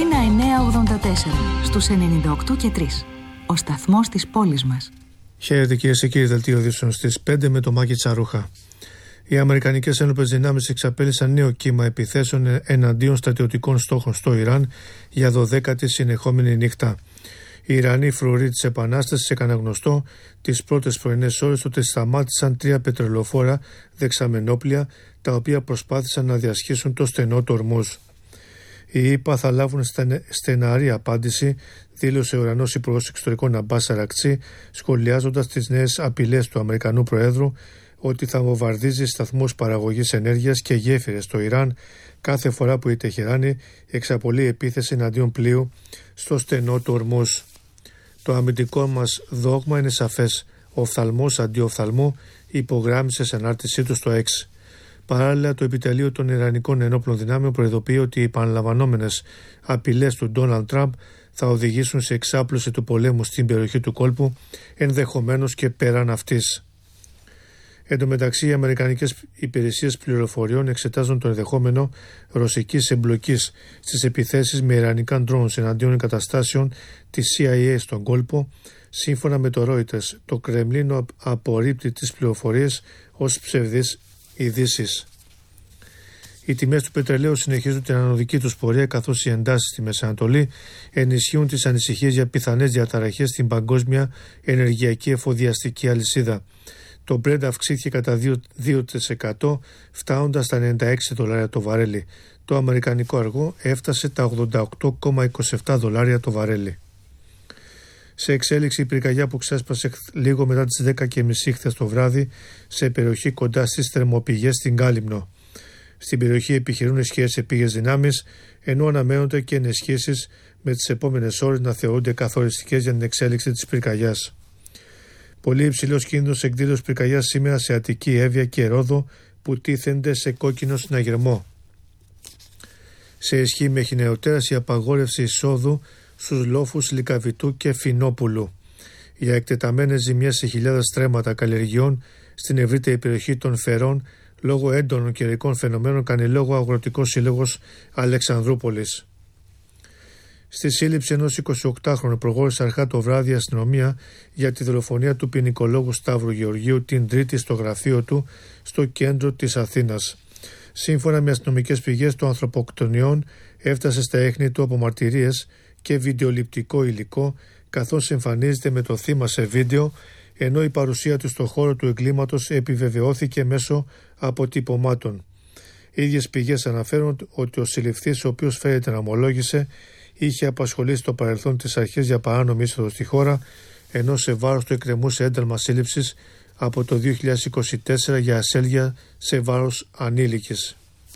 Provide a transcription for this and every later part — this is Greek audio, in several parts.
Αθήνα 984 στους 98 και 3. Ο σταθμός της πόλης μας. Χαίρετε κυρίες και κύριοι, δελτίο ειδήσεων στις 5 με το Μάκη Τσαρούχα. Οι αμερικανικές ένοπλες δυνάμεις εξαπέλυσαν νέο κύμα επιθέσεων εναντίον στρατιωτικών στόχων στο Ιράν για 12η συνεχόμενη νύχτα. Οι Ιρανοί φρουροί της Επανάστασης έκαναν γνωστό τις πρώτες πρωινές ώρες ότι σταμάτησαν 3 πετρελοφόρα δεξαμενόπλια τα οποία προσπάθησαν να διασχίσουν το στενό του Ορμούζ. Οι ΗΠΑ θα λάβουν στεναρή απάντηση, δήλωσε ο Ιρανός Υπουργός Εξωτερικών Αμπάς Αρακτσί, σχολιάζοντας τις νέες απειλές του Αμερικανού Προέδρου ότι θα βομβαρδίζει σταθμούς παραγωγής ενέργειας και γέφυρες στο Ιράν κάθε φορά που η Τεχεράνη εξαπολύει επίθεση εναντίον πλοίου στο στενό του Ορμούζ. Το αμυντικό μας δόγμα είναι σαφές. Οφθαλμός αντί οφθαλμού, υπογράμμισε σε ανάρτησή του στο X. Παράλληλα, το επιτελείο των Ιρανικών ενόπλων δυνάμεων προειδοποιεί ότι οι επαναλαμβανόμενες απειλές του Ντόναλντ Τραμπ θα οδηγήσουν σε εξάπλωση του πολέμου στην περιοχή του κόλπου, ενδεχομένως και πέραν αυτής. Εν τω μεταξύ, οι αμερικανικές υπηρεσίες πληροφοριών εξετάζουν το ενδεχόμενο ρωσικής εμπλοκής στις επιθέσεις με ιρανικά drones εναντίον εγκαταστάσεων της CIA στον κόλπο. Σύμφωνα με το Reuters, το Κρεμλίνο απορρίπτει τις πληροφορίες ως ψευδείς ειδήσεις. Οι τιμές του πετρελαίου συνεχίζουν την ανωδική τους πορεία, καθώς οι εντάσεις στη Μεσανατολή ενισχύουν τις ανησυχίες για πιθανές διαταραχές στην παγκόσμια ενεργειακή εφοδιαστική αλυσίδα. Το Brent αυξήθηκε κατά 2%, φτάνοντας στα $96 το βαρέλι. Το αμερικανικό αργό έφτασε τα $88,27 το βαρέλι. Σε εξέλιξη, η πυρκαγιά που ξέσπασε λίγο μετά τις 10:30 χθες το βράδυ σε περιοχή κοντά στις θερμοπηγές στην Κάλυμνο. Στην περιοχή επιχειρούν ισχυρές επίγειες δυνάμεις, ενώ αναμένονται και ενισχύσεις με τις επόμενες ώρες να θεωρούνται καθοριστικές για την εξέλιξη της πυρκαγιάς. Πολύ υψηλός κίνδυνος εκδήλωσης πυρκαγιάς σήμερα σε Αττική, Εύβοια και Ρόδο που τίθενται σε κόκκινο συναγερμό. Σε ισχύ μέχρι νεοτέρας η απαγόρευση εισόδου στους λόφους Λυκαβητού και Φινόπουλου για εκτεταμένες ζημιές σε χιλιάδες στρέμματα καλλιεργειών στην ευρύτερη περιοχή των Φερών λόγω έντονων καιρικών φαινομένων, κάνει λόγο Αγροτικός Σύλλογος Αλεξανδρούπολης. Στη σύλληψη ενός 28χρονου προχώρησε αρχά το βράδυ η αστυνομία για τη δολοφονία του ποινικολόγου Σταύρου Γεωργίου την Τρίτη στο γραφείο του στο κέντρο της Αθήνας. Σύμφωνα με αστυνομικές πηγές, το ανθρωποκτονιών έφτασε στα έχνη του από μαρτυρίες και βιντεοληπτικό υλικό, καθώς εμφανίζεται με το θύμα σε βίντεο, ενώ η παρουσία του στο χώρο του εγκλήματος επιβεβαιώθηκε μέσω αποτυπωμάτων. Οι ίδιες πηγές αναφέρουν ότι ο συλληφθής, ο οποίος φαίνεται να ομολόγησε, είχε απασχολήσει στο παρελθόν τις αρχές για παράνομη είσοδο στη χώρα, ενώ σε βάρος του εκκρεμούσε ένταλμα σύλληψης από το 2024 για ασέλγεια σε βάρος ανήλικης.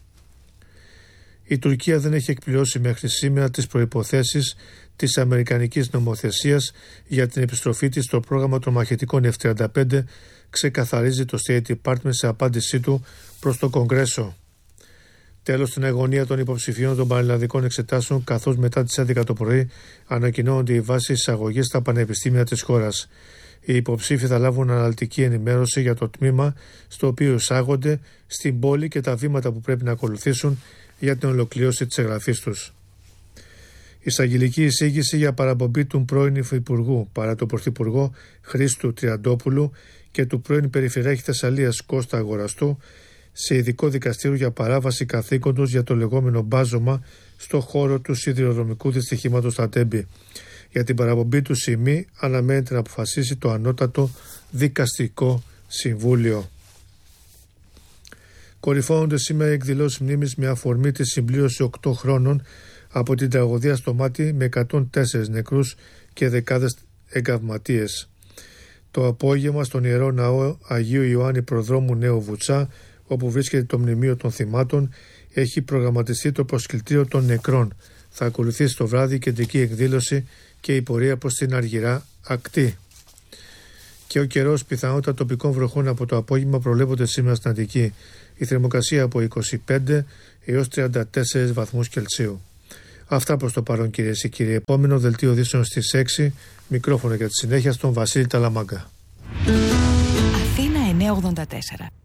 Η Τουρκία δεν έχει εκπληρώσει μέχρι σήμερα τις προϋποθέσεις της αμερικανικής νομοθεσίας για την επιστροφή της στο πρόγραμμα των μαχητικών F-35, ξεκαθαρίζει το State Department σε απάντησή του προς το Κογκρέσο. Τέλος, στην αγωνία των υποψηφίων των πανελλαδικών εξετάσεων, καθώς μετά τις 11 το πρωί ανακοινώνονται οι βάσεις εισαγωγής στα πανεπιστήμια της χώρας. Οι υποψήφοι θα λάβουν αναλυτική ενημέρωση για το τμήμα στο οποίο εισάγονται στην πόλη και τα βήματα που πρέπει να ακολουθήσουν για την ολοκλήρωση της εγγραφής τους. Εισαγγελική εισήγηση για παραπομπή του πρώην Υφυπουργού παρά τον Πρωθυπουργό Χρήστου Τριαντόπουλου και του πρώην Περιφερειάρχη Θεσσαλίας Κώστα Αγοραστού σε ειδικό δικαστήριο για παράβαση καθήκοντος για το λεγόμενο μπάζωμα στο χώρο του σιδηροδρομικού δυστυχήματος στα Τέμπη. Για την παραπομπή του ΣΥΜΗ αναμένεται να αποφασίσει το Ανώτατο Δικαστικό Συμβούλιο. Κορυφώνονται σήμερα οι εκδηλώσεις μνήμης με αφορμή τη συμπλήρωση 8 χρόνων από την τραγωδία στο Μάτι με 104 νεκρούς και δεκάδες εγκαυματίες. Το απόγευμα στον Ιερό Ναό Αγίου Ιωάννη Προδρόμου Νέο Βουτσά, όπου βρίσκεται το μνημείο των θυμάτων, έχει προγραμματιστεί το προσκυλτήριο των νεκρών. Θα ακολουθήσει το βράδυ η κεντρική εκδήλωση και η πορεία προς την Αργυρά Ακτή. Και ο καιρός, πιθανότητα τοπικών βροχών από το απόγευμα προβλέπονται σήμερα στην Αττική. Η θερμοκρασία από 25 έως 34 βαθμούς Κελσίου. Αυτά προς το παρόν, κυρίες και κύριοι. Επόμενο δελτίο ειδήσεων στις 6. Μικρόφωνο για τη συνέχεια στον Βασίλη Ταλαμάγκα. Αθήνα 984.